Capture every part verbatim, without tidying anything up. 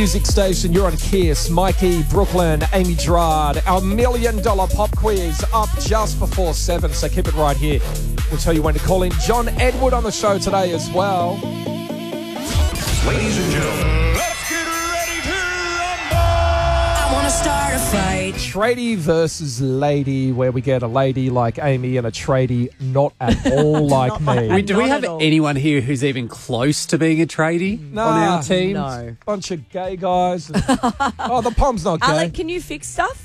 Music station, you're on Kiss. Mikey, Brooklyn, Amy Gerard. Our million dollar pop quiz up just before seven, so keep it right here. We'll tell you when to call in. John Edward on the show today as well. Ladies and gentlemen, let's get ready to rumble! I want to start a fight. Tradie versus lady, where we get a lady like Amy and a tradie not at all like me. We, do we Not have at all. anyone here who's even close to being a tradie Nah, on our team? No. Bunch of gay guys. And, oh, the Pom's not gay. Alec, can you fix stuff?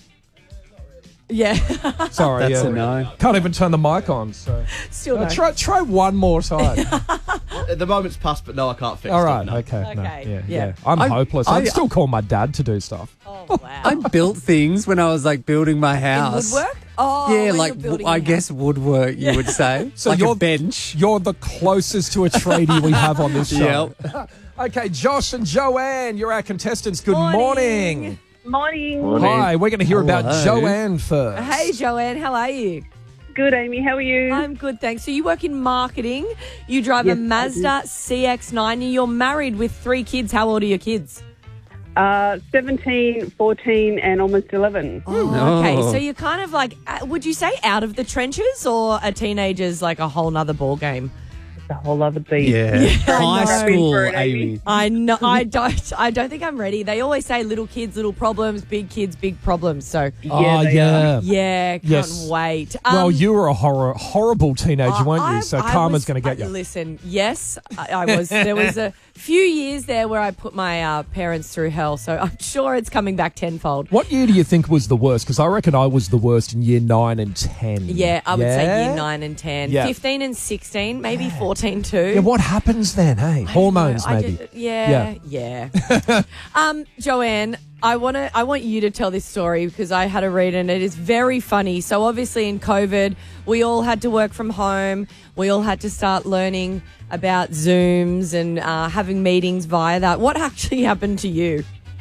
Yeah. Sorry, That's yeah. a no. Can't even turn the mic on. So Still Uh, no. try try one more time. At the moment's past, but no, I can't fix All it. right, no. okay, no, Okay, yeah, yeah. yeah. I'm I- hopeless. I- I'd still call my dad to do stuff. Oh, wow. I built things when I was like building my In house. woodwork? Oh, Yeah, when like you're building I a guess woodwork, you would say. So like you're a bench. You're the closest to a tradie we have on this show. Yep. Okay, Josh and Joanne, you're our contestants. Good Morning. morning. Morning. Hi, we're going to hear about Hello. Joanne first. Hey, Joanne, how are you? Good, Amy. How are you? I'm good, thanks. So you work in marketing. You drive Yes, a I Mazda C X ninety. You're married with three kids. How old are your kids? Uh, seventeen, fourteen, and almost eleven. Oh, okay. Oh. So you're kind of like, uh, would you say out of the trenches, or are teenagers like a whole nother ball game? The whole other beat. Yeah. I High know. school, For it, Amy. Amy. I know. I don't. I don't think I'm ready. They always say little kids, little problems. Big kids, big problems. So Oh, they yeah. yeah, can't Yes. wait. Well, Um, you were a horror, horrible teenager, I- weren't you? I- So I karma's was- going to get uh, you. Listen, yes, I, I was. There was a few years there where I put my uh, parents through hell. So I'm sure it's coming back tenfold. What year do you think was the worst? Because I reckon I was the worst in year nine and ten. Yeah, I would say Yeah? year nine and ten, Yeah. fifteen and sixteen, maybe fourteen too. Yeah, what happens then, hey? Hormones, I maybe. just- yeah, yeah. um, Joanne, I want to. I want you to tell this story because I had a read and it is very funny. So obviously in COVID, we all had to work from home. We all had to start learning about Zooms and uh, having meetings via that. What actually happened to you?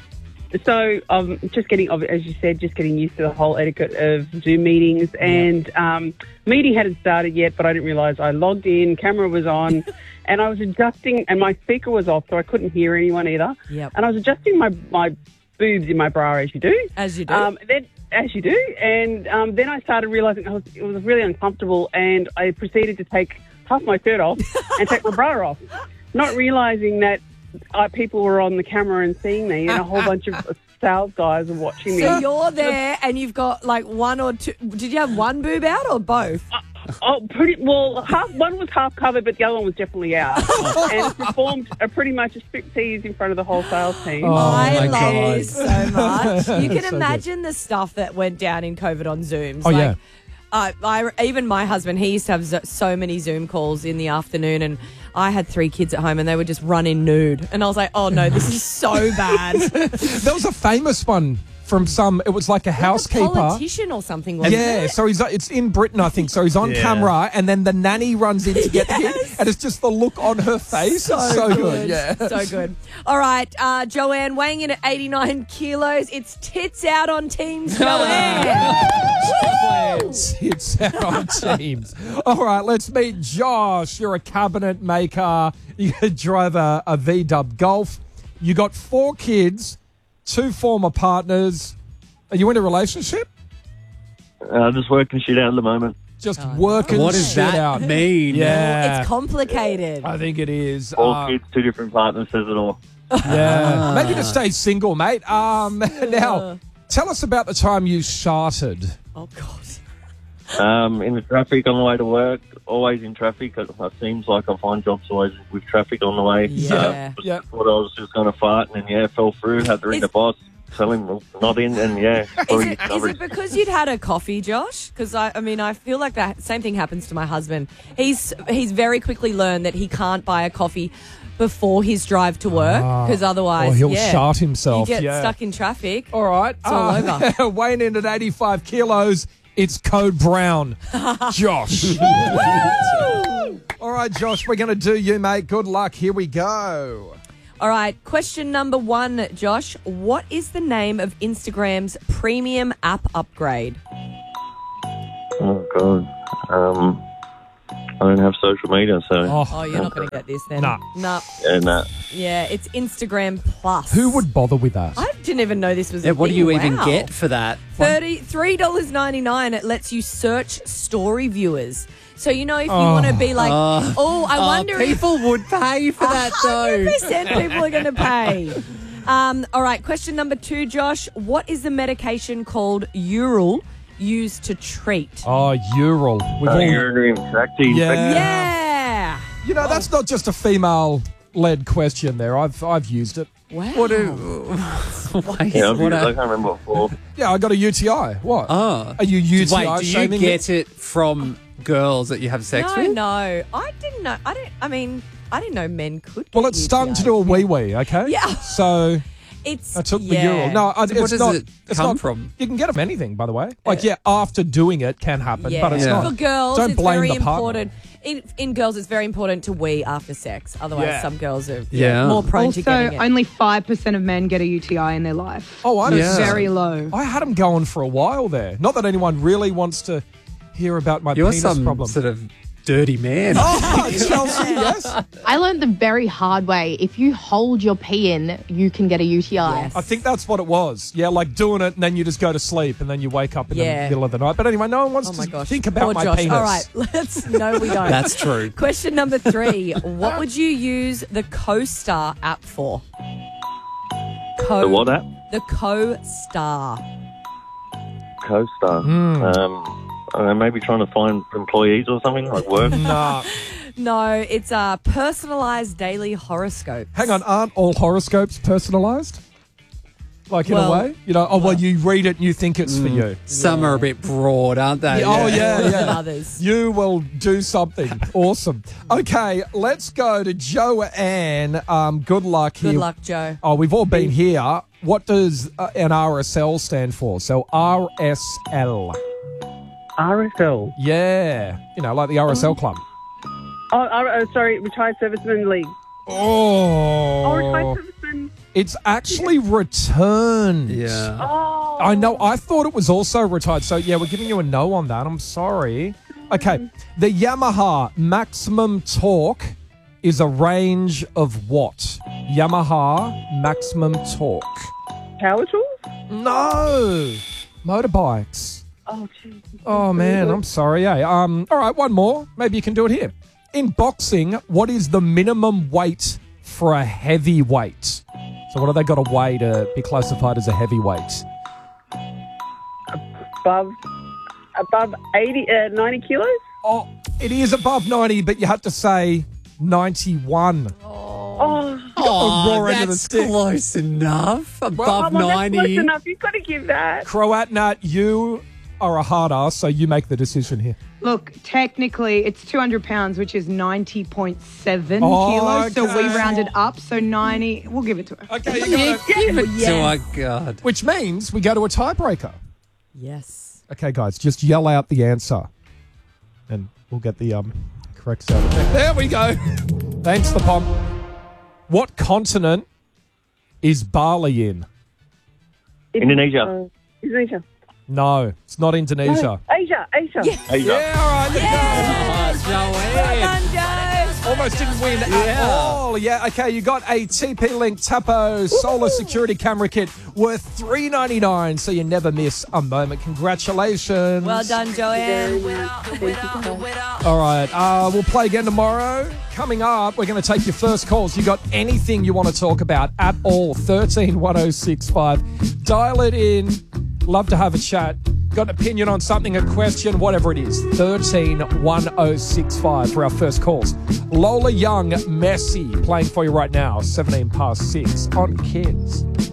So, um, just getting, as you said, just getting used to the whole etiquette of Zoom meetings. And um, meeting hadn't started yet, but I didn't realise I logged in, camera was on, and I was adjusting, and my speaker was off, so I couldn't hear anyone either. Yep. And I was adjusting my, my boobs in my bra, as you do. As you do. Um, then, as you do. And um, then I started realising I was, it was really uncomfortable, and I proceeded to take half my shirt off and take my bra off, not realising that uh, people were on the camera and seeing me, and a whole bunch of sales guys were watching me. So you're there and you've got like one or two. Did you have one boob out or both? Oh, pretty well. Half one was half covered, but the other one was definitely out, and performed a pretty much a striptease in front of the whole sales team. Oh, I my love God. this so much. You can So good. imagine the stuff that went down in COVID on Zooms. Oh, like, yeah. Uh, I, even my husband, he used to have zo- so many Zoom calls in the afternoon, and I had three kids at home, and they would just run in nude. And I was like, oh, no, this is so bad. There was a famous one from some, it was like a A housekeeper. politician or something, wasn't Yeah, it? so he's it's in Britain, I think. So he's on Yeah. camera, and then the nanny runs in to get him, Yes. and it's just the look on her face. it's so good. Yeah, So good. All right, uh, Joanne, weighing in at eighty-nine kilos. It's tits out on teams, Joanne. It's, it's out on teams. All right, let's meet Josh. You're a cabinet maker. You drive a, a V-dub Golf. You got four kids, two former partners. Are you in a relationship? Uh, just working shit out at the moment. Just Oh, working What does shit that out. mean? Yeah, It's complicated. I think it is. All Uh, kids, two different partners, says it all. Yeah, maybe to stay single, mate. Um, now, tell us about the time you sharted. Oh, God. Um, in the traffic on the way to work, always in traffic. It it seems like I find jobs always with traffic on the way. Yeah. Uh, Yeah. Thought I was just going to fart, and then, yeah, fell through. Had to ring Is- the boss, tell him not in, and, yeah. Is probably it, is discovered. it because you'd had a coffee, Josh? Because I, I mean, I feel like that same thing happens to my husband. He's he's very quickly learned that he can't buy a coffee before his drive to work because otherwise, Or he'll yeah, shart himself. You get yeah. stuck in traffic. All right. It's all over. Weighing in at eighty-five kilos, it's Code Brown. Josh. All right, Josh, we're going to do you, mate. Good luck. Here we go. All right, question number one, Josh. What is the name of Instagram's premium app upgrade? Oh, God. Um, I don't have social media, so Oh, Oh, you're not going to get this then. Nah. No. and uh, Yeah, it's Instagram Plus. who would bother with that? I didn't even know this was a Yeah, what do thing. you even Wow. get for that? thirty-three dollars ninety-nine. It lets you search story viewers. So, you know, if you want to be like, Oh. oh, I Oh, wonder if people would pay for that, one hundred though. percent people are going to pay. Um, all right, question number two, Josh. What is the medication called Ural used to treat? Oh, Ural. We've uh, all, urinary tract infection. Yeah. Yeah. you know, that's not just a female-led question there. I've I've used it. Wow. What do... Wait, Yeah, I've what used, I a- can't remember what for. Yeah, I got a U T I. What? Oh. Are you U T I Wait, do you shaming get me? it from girls that you have sex no, with? no. I didn't know. I don't. I mean, I didn't know men could. Get Well, it's starting to do a wee wee, okay? Yeah. So It's. I took the yeah. Ural. No, I, So it's what does not. it it's come not, from? You can get it from anything, by the way. Like, yeah, after doing it can happen, Yeah. but it's Yeah. not. For girls, Don't it's blame very the partner. important. In, in girls, it's very important to wee after sex. Otherwise, Yeah. some girls are Yeah. more prone to Also, getting it. only five percent of men get a U T I in their life. Oh, I So Yeah. it's very low. I had them going for a while there. Not that anyone really wants to hear about my You're penis some problem. sort of dirty man. Oh, Chelsea, yes. I learned the very hard way. If you hold your pee in, you can get a U T I. Yes. I think that's what it was. Yeah, like doing it and then you just go to sleep and then you wake up in Yeah. the middle of the night. But anyway, no one wants Oh my to gosh. think about Poor my Josh. penis. All right, let's. No, we don't. That's true. Question number three. What would you use the CoStar app for? Co- The what app? The CoStar. CoStar. Hmm. Um, I don't know, maybe trying to find employees or something, like work. Nah. No, it's a personalized daily horoscope. Hang on, aren't all horoscopes personalised? Like in Well- a way? You know, oh, well, you read it and you think it's for you. Some are a bit broad, aren't they? Yeah, oh, yeah, More than yeah. others. You will do something. Awesome. Okay, let's go to Joanne. Um, good luck here. Good luck, Joe. Oh, we've all been here. What does uh, an R S L stand for? So R S L. R S L. Yeah. You know, like the R S L club. Oh, uh, sorry, Retired Servicemen League. Oh. Oh, Retired Servicemen. It's actually returned. Yeah. Oh. I know. I thought it was also retired. So, yeah, we're giving you a no on that. I'm sorry. Okay. The Yamaha Maximum Torque is a range of what? Yamaha Maximum Torque. Power tools? No. Motorbikes. Oh, jeez. Oh, man. I'm sorry. Eh? Um, all right, one more. Maybe you can do it here. In boxing, what is the minimum weight for a heavyweight? So what have they got to weigh to be classified as a heavyweight? Above, above eighty, uh, ninety kilos? Oh, it is above ninety, but you had to say ninety-one. Oh, Oh, raw end of the that's stick. close enough. Above come on, that's close ninety. enough. You've got to give that. Croatnat, you are a hard ass, so you make the decision here. Look, technically, it's two hundred pounds, which is ninety point seven Oh, kilos. So we okay. rounded up. So ninety, we'll give it to her. Okay, you got it. Give it Yes. to our God. Which means we go to a tiebreaker. Yes. Okay, guys, just yell out the answer, and we'll get the um correct sound effect. There we go. Thanks, the pomp. What continent is Bali in? Indonesia. Uh, Indonesia. No, it's not Indonesia. Asia, Asia. Asia. Yeah, all right. Oh, Well done, Joe. Almost didn't win at all. Yeah, okay, you got a T P-Link Tapo solar security camera kit worth three ninety-nine, so you never miss a moment. Congratulations. Well done, Joanne. All right, uh, we'll play again tomorrow. Coming up, we're going to take your first calls. You got anything you want to talk about at all, thirteen one oh six five. Dial it in. Love to have a chat. Got an opinion on something, a question, whatever it is. thirteen one oh six five for our first calls. Lola Young, Messi, playing for you right now, seventeen past six on Kids.